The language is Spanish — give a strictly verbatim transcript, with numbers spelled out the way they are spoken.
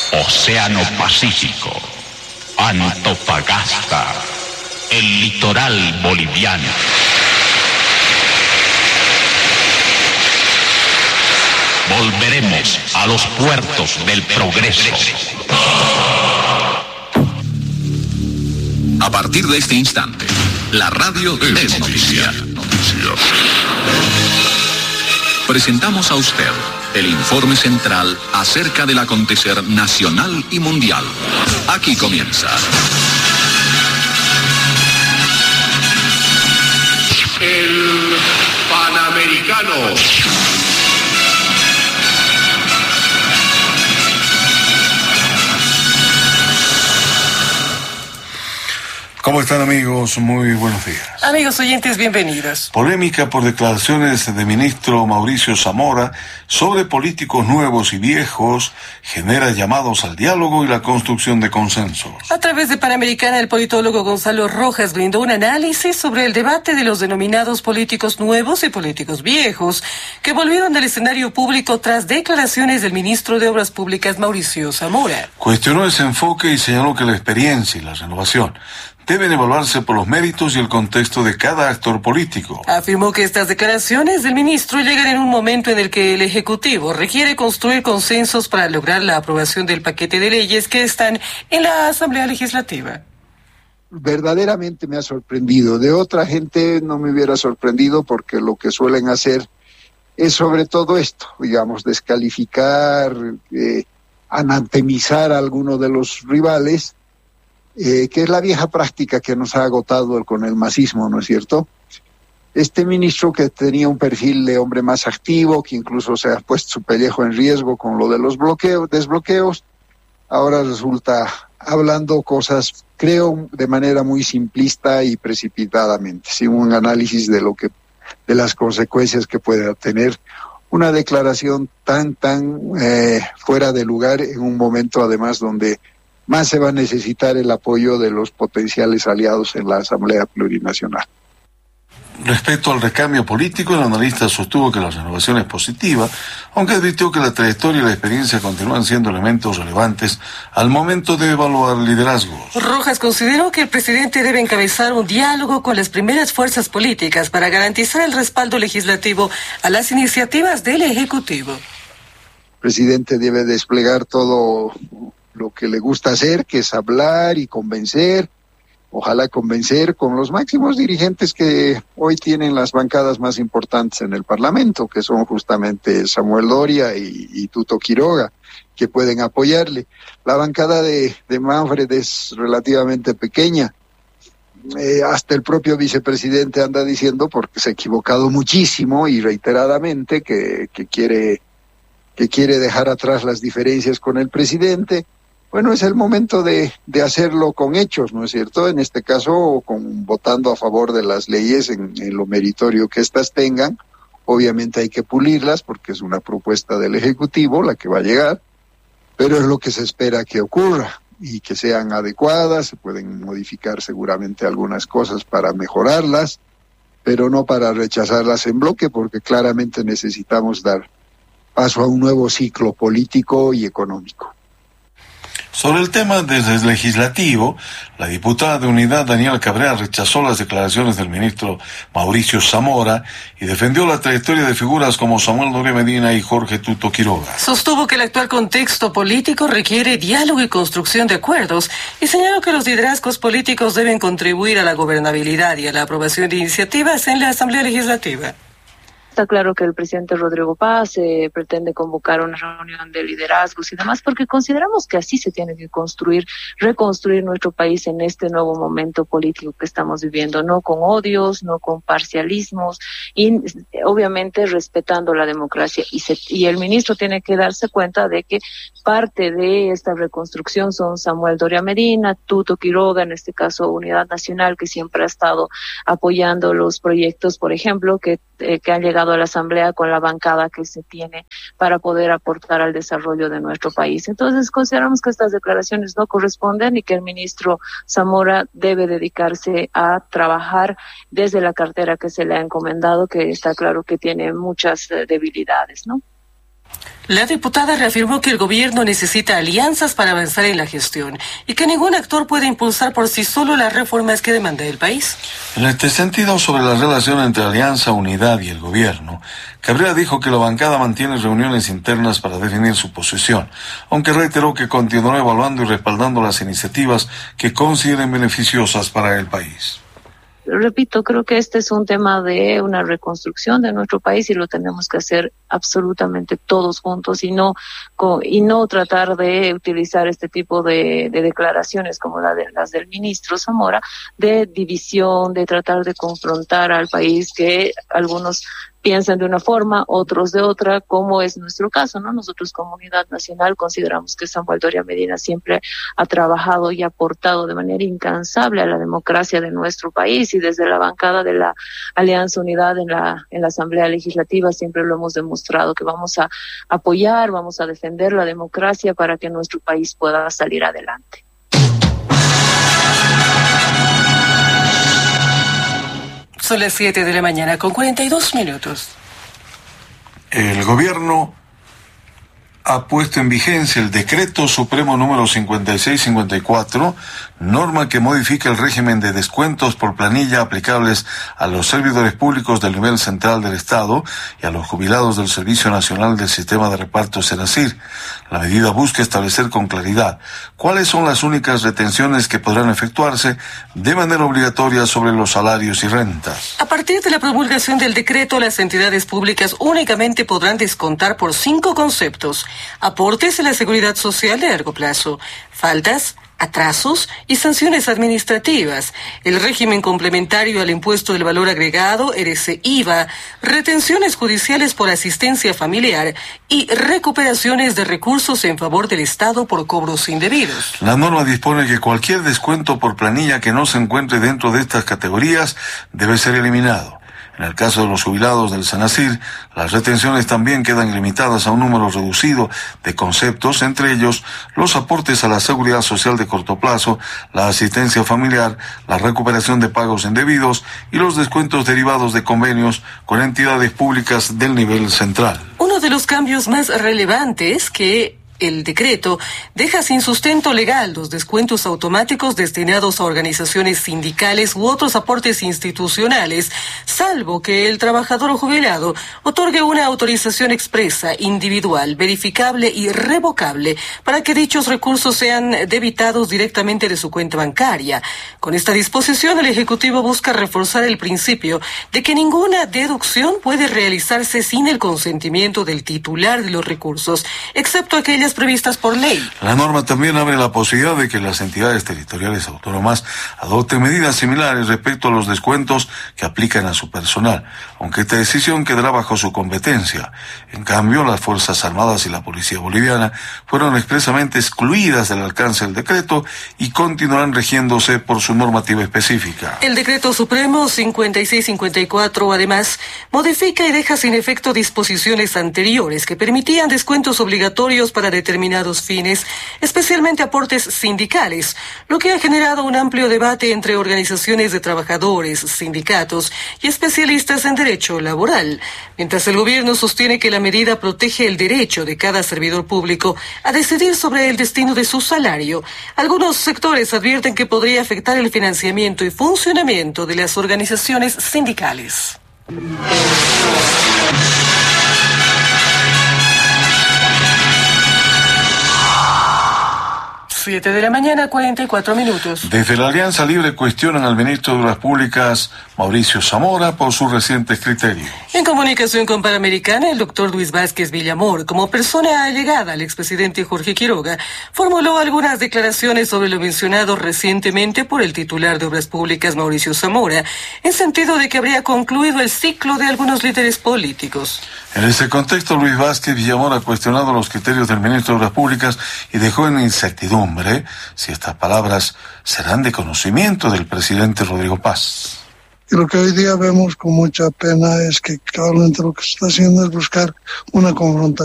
Océano Pacífico, Antofagasta, el litoral boliviano. Volveremos a los puertos del progreso. A partir de este instante, la radio es, es noticia. Noticia. Presentamos a usted el informe central acerca del acontecer nacional y mundial. Aquí comienza. El Panamericano. ¿Cómo están, amigos? Muy buenos días. Amigos oyentes, bienvenidos. Polémica por declaraciones del ministro Mauricio Zamora sobre políticos nuevos y viejos genera llamados al diálogo y la construcción de consensos. A través de Panamericana, el politólogo Gonzalo Rojas brindó un análisis sobre el debate de los denominados políticos nuevos y políticos viejos, que volvieron al escenario público tras declaraciones del ministro de Obras Públicas Mauricio Zamora. Cuestionó ese enfoque y señaló que la experiencia y la renovación deben evaluarse por los méritos y el contexto de cada actor político. Afirmó que estas declaraciones del ministro llegan en un momento en el que el Ejecutivo requiere construir consensos para lograr la aprobación del paquete de leyes que están en la Asamblea Legislativa. Verdaderamente me ha sorprendido. De otra gente no me hubiera sorprendido, porque lo que suelen hacer es sobre todo esto, digamos, descalificar, eh, anatemizar a alguno de los rivales, Eh, que es la vieja práctica que nos ha agotado el, con el masismo, ¿no es cierto? Este ministro, que tenía un perfil de hombre más activo, que incluso se ha puesto su pellejo en riesgo con lo de los bloqueos, desbloqueos, ahora resulta hablando cosas, creo, de manera muy simplista y precipitadamente, sin un análisis de lo que, de las consecuencias que puede tener una declaración tan, tan eh, fuera de lugar en un momento, además, donde más se va a necesitar el apoyo de los potenciales aliados en la Asamblea Plurinacional. Respecto al recambio político, el analista sostuvo que la renovación es positiva, aunque advirtió que la trayectoria y la experiencia continúan siendo elementos relevantes al momento de evaluar liderazgos. Rojas consideró que el presidente debe encabezar un diálogo con las primeras fuerzas políticas para garantizar el respaldo legislativo a las iniciativas del Ejecutivo. El presidente debe desplegar todo lo que le gusta hacer, que es hablar y convencer, ojalá convencer con los máximos dirigentes que hoy tienen las bancadas más importantes en el Parlamento, que son justamente Samuel Doria y, y Tuto Quiroga, que pueden apoyarle. La bancada de, de Manfred es relativamente pequeña. Eh, hasta el propio vicepresidente anda diciendo, porque se ha equivocado muchísimo y reiteradamente, que, que quiere, que quiere dejar atrás las diferencias con el presidente. Bueno, es el momento de, de hacerlo con hechos, ¿no es cierto? En este caso, con votando a favor de las leyes en, en lo meritorio que éstas tengan. Obviamente hay que pulirlas, porque es una propuesta del Ejecutivo la que va a llegar, pero es lo que se espera que ocurra y que sean adecuadas. Se pueden modificar seguramente algunas cosas para mejorarlas, pero no para rechazarlas en bloque, porque claramente necesitamos dar paso a un nuevo ciclo político y económico. Sobre el tema desde el legislativo, la diputada de Unidad, Daniela Cabrera, rechazó las declaraciones del ministro Mauricio Zamora y defendió la trayectoria de figuras como Samuel Doria Medina y Jorge Tuto Quiroga. Sostuvo que el actual contexto político requiere diálogo y construcción de acuerdos, y señaló que los liderazgos políticos deben contribuir a la gobernabilidad y a la aprobación de iniciativas en la Asamblea Legislativa. Está claro que el presidente Rodrigo Paz eh, pretende convocar una reunión de liderazgos y demás, porque consideramos que así se tiene que construir, reconstruir nuestro país en este nuevo momento político que estamos viviendo, no con odios, no con parcialismos, y obviamente respetando la democracia. Y, se, y el ministro tiene que darse cuenta de que parte de esta reconstrucción son Samuel Doria Medina, Tuto Quiroga, en este caso Unidad Nacional, que siempre ha estado apoyando los proyectos, por ejemplo, que, eh, que han llegado a la Asamblea con la bancada que se tiene para poder aportar al desarrollo de nuestro país. Entonces consideramos que estas declaraciones no corresponden y que el ministro Zamora debe dedicarse a trabajar desde la cartera que se le ha encomendado, que está claro que tiene muchas eh, debilidades, ¿no? La diputada reafirmó que el gobierno necesita alianzas para avanzar en la gestión y que ningún actor puede impulsar por sí solo las reformas que demanda el país. En este sentido, sobre la relación entre Alianza Unidad y el gobierno, Cabrera dijo que la bancada mantiene reuniones internas para definir su posición, aunque reiteró que continuará evaluando y respaldando las iniciativas que consideren beneficiosas para el país. Repito, creo que este es un tema de una reconstrucción de nuestro país y lo tenemos que hacer absolutamente todos juntos y no y no tratar de utilizar este tipo de, de declaraciones como la de, las del ministro Zamora, de división, de tratar de confrontar al país, que algunos piensan de una forma, otros de otra, como es nuestro caso, ¿no? Nosotros como Unidad Nacional consideramos que Samuel Doria Medina siempre ha trabajado y aportado de manera incansable a la democracia de nuestro país, y desde la bancada de la Alianza Unidad en la en la Asamblea Legislativa siempre lo hemos demostrado, que vamos a apoyar, vamos a defender la democracia para que nuestro país pueda salir adelante. Son las siete de la mañana con cuarenta y dos minutos. El gobierno ha puesto en vigencia el Decreto Supremo número cincuenta y seis cincuenta y cuatro, norma que modifica el régimen de descuentos por planilla aplicables a los servidores públicos del nivel central del Estado y a los jubilados del Servicio Nacional del Sistema de Reparto SENACIR. La medida busca establecer con claridad cuáles son las únicas retenciones que podrán efectuarse de manera obligatoria sobre los salarios y rentas. A partir de la promulgación del decreto, las entidades públicas únicamente podrán descontar por cinco conceptos: aportes a la seguridad social de largo plazo, faltas, atrasos y sanciones administrativas, el régimen complementario al impuesto del valor agregado, R C I V A, retenciones judiciales por asistencia familiar y recuperaciones de recursos en favor del Estado por cobros indebidos. La norma dispone que cualquier descuento por planilla que no se encuentre dentro de estas categorías debe ser eliminado. En el caso de los jubilados del SENACIR, las retenciones también quedan limitadas a un número reducido de conceptos, entre ellos los aportes a la seguridad social de corto plazo, la asistencia familiar, la recuperación de pagos indebidos y los descuentos derivados de convenios con entidades públicas del nivel central. Uno de los cambios más relevantes que el decreto deja sin sustento legal los descuentos automáticos destinados a organizaciones sindicales u otros aportes institucionales, salvo que el trabajador o jubilado otorgue una autorización expresa, individual, verificable y revocable para que dichos recursos sean debitados directamente de su cuenta bancaria. Con esta disposición, el Ejecutivo busca reforzar el principio de que ninguna deducción puede realizarse sin el consentimiento del titular de los recursos, excepto aquellas previstas por ley. La norma también abre la posibilidad de que las entidades territoriales autónomas adopten medidas similares respecto a los descuentos que aplican a su personal, aunque esta decisión quedará bajo su competencia. En cambio, las Fuerzas Armadas y la Policía Boliviana fueron expresamente excluidas del alcance del decreto y continuarán rigiéndose por su normativa específica. El Decreto Supremo cincuenta y seis cincuenta y cuatro, además, modifica y deja sin efecto disposiciones anteriores que permitían descuentos obligatorios para determinados fines, especialmente aportes sindicales, lo que ha generado un amplio debate entre organizaciones de trabajadores, sindicatos y especialistas en derecho laboral. Mientras el gobierno sostiene que la medida protege el derecho de cada servidor público a decidir sobre el destino de su salario, algunos sectores advierten que podría afectar el financiamiento y funcionamiento de las organizaciones sindicales. Siete de la mañana, cuarenta y cuatro minutos. Desde la Alianza Libre cuestionan al ministro de Obras Públicas, Mauricio Zamora, por sus recientes criterios. En comunicación con Panamericana, el doctor Luis Vázquez Villamor, como persona allegada al expresidente Jorge Quiroga, formuló algunas declaraciones sobre lo mencionado recientemente por el titular de Obras Públicas, Mauricio Zamora, en sentido de que habría concluido el ciclo de algunos líderes políticos. En ese contexto, Luis Vázquez Villamor ha cuestionado los criterios del ministro de Obras Públicas y dejó en incertidumbre si estas palabras serán de conocimiento del presidente Rodrigo Paz. Y lo que hoy día vemos con mucha pena es que claramente lo que se está haciendo es buscar una confrontación.